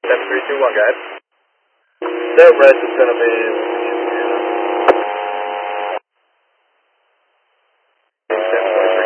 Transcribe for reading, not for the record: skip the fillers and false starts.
10, 3, 2, 1, guys. Their rest is going to be